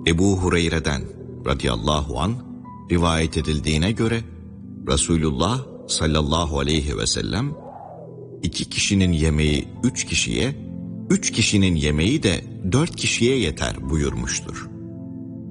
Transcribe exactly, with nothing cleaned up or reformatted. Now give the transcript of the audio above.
Ebu Hureyre'den radıyallahu an rivayet edildiğine göre Resulullah sallallahu aleyhi ve sellem iki kişinin yemeği üç kişiye, üç kişinin yemeği de dört kişiye yeter buyurmuştur.